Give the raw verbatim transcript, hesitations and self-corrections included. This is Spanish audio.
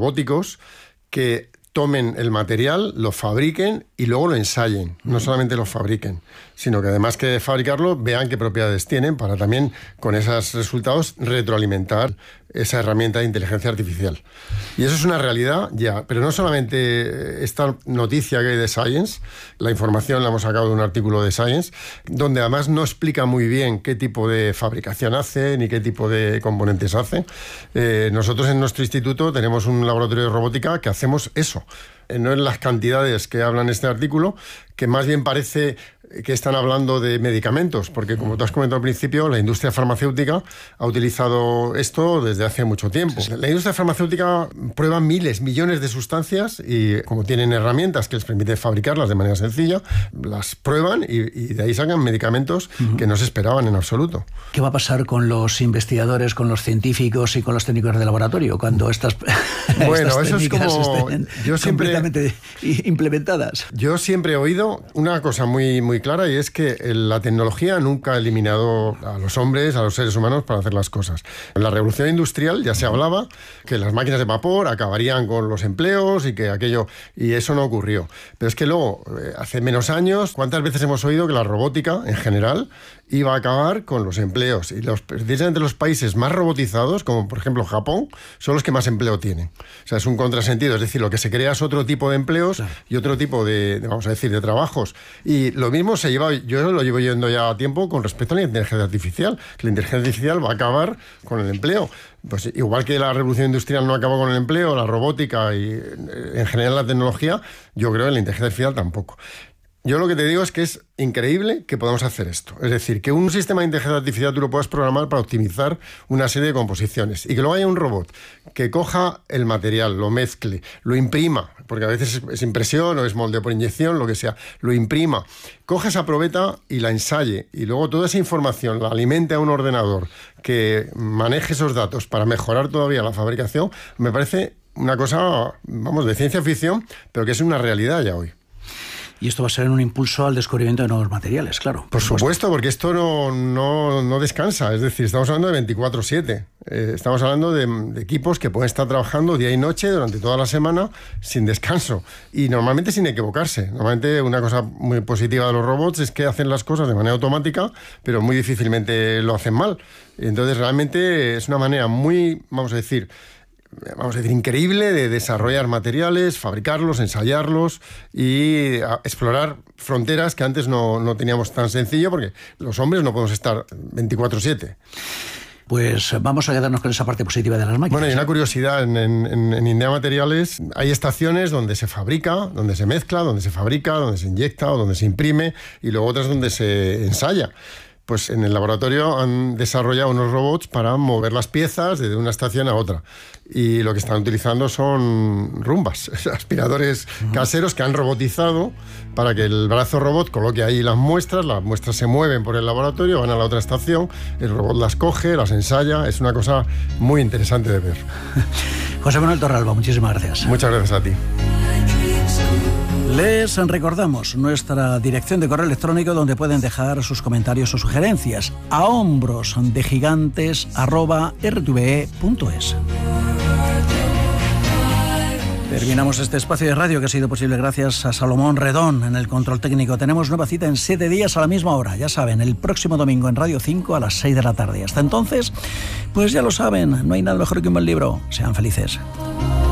robóticos que tomen el material, lo fabriquen y luego lo ensayen. No solamente lo fabriquen, sino que además que fabricarlo, vean qué propiedades tienen para también, con esos resultados, retroalimentar esa herramienta de inteligencia artificial. Y eso es una realidad ya, pero no solamente esta noticia que hay de Science, la información la hemos sacado de un artículo de Science, donde además no explica muy bien qué tipo de fabricación hace, ni qué tipo de componentes hace. Eh, nosotros en nuestro instituto tenemos un laboratorio de robótica que hacemos eso. Eh, no en las cantidades que habla en este artículo, que más bien parece que están hablando de medicamentos, porque como tú has comentado al principio, la industria farmacéutica ha utilizado esto desde hace mucho tiempo. Sí, sí. La industria farmacéutica prueba miles, millones de sustancias y como tienen herramientas que les permiten fabricarlas de manera sencilla, las prueban y, y de ahí sacan medicamentos uh-huh. que no se esperaban en absoluto. ¿Qué va a pasar con los investigadores, con los científicos y con los técnicos de laboratorio cuando estas, bueno, estas eso técnicas es como, estén yo siempre, completamente implementadas? Yo siempre he oído una cosa muy, muy clara, y es que la tecnología nunca ha eliminado a los hombres, a los seres humanos para hacer las cosas. En la revolución industrial ya se hablaba que las máquinas de vapor acabarían con los empleos y que aquello, y eso no ocurrió. Pero es que luego, hace menos años, ¿cuántas veces hemos oído que la robótica en general iba a acabar con los empleos? Y los, precisamente los países más robotizados, como por ejemplo Japón, son los que más empleo tienen. O sea, es un contrasentido, es decir, lo que se crea es otro tipo de empleos y otro tipo de, de, vamos a decir, de trabajos. Y lo mismo se lleva, yo lo llevo yendo ya a tiempo con respecto a la inteligencia artificial. La inteligencia artificial va a acabar con el empleo. Pues igual que la revolución industrial no acabó con el empleo, la robótica y en general la tecnología, yo creo que la inteligencia artificial tampoco. Yo lo que te digo es que es increíble que podamos hacer esto. Es decir, que un sistema de inteligencia artificial tú lo puedas programar para optimizar una serie de composiciones y que luego haya un robot que coja el material, lo mezcle, lo imprima, porque a veces es impresión o es moldeo por inyección, lo que sea, lo imprima, coja esa probeta y la ensaye y luego toda esa información la alimente a un ordenador que maneje esos datos para mejorar todavía la fabricación, me parece una cosa, vamos, de ciencia ficción, pero que es una realidad ya hoy. Y esto va a ser un impulso al descubrimiento de nuevos materiales, claro. Por, por supuesto, supuesto, porque esto no, no, no descansa. Es decir, estamos hablando de veinticuatro siete. Eh, estamos hablando de, de equipos que pueden estar trabajando día y noche durante toda la semana sin descanso. Y normalmente sin equivocarse. Normalmente una cosa muy positiva de los robots es que hacen las cosas de manera automática, pero muy difícilmente lo hacen mal. Entonces realmente es una manera muy, vamos a decir... vamos a decir, increíble de desarrollar materiales, fabricarlos, ensayarlos y explorar fronteras que antes no, no teníamos tan sencillo porque los hombres no podemos estar veinticuatro siete. Pues vamos a quedarnos con esa parte positiva de las máquinas. Bueno, hay una curiosidad, en, en, en Indea Materiales hay estaciones donde se fabrica, donde se mezcla, donde se fabrica, donde se inyecta o donde se imprime y luego otras donde se ensaya. Pues en el laboratorio han desarrollado unos robots para mover las piezas de una estación a otra. Y lo que están utilizando son rumbas, aspiradores uh-huh. caseros que han robotizado para que el brazo robot coloque ahí las muestras, las muestras se mueven por el laboratorio, van a la otra estación, el robot las coge, las ensaya. Es una cosa muy interesante de ver. José Manuel Torralba, muchísimas gracias. Muchas gracias a ti. Les recordamos nuestra dirección de correo electrónico donde pueden dejar sus comentarios o sugerencias a hombrosdegigantes arroba r t v e punto es. Terminamos este espacio de radio que ha sido posible gracias a Salomón Redón en el control técnico. Tenemos nueva cita en siete días a la misma hora. Ya saben, el próximo domingo en Radio cinco a las seis de la tarde. Hasta entonces, pues ya lo saben, no hay nada mejor que un buen libro. Sean felices.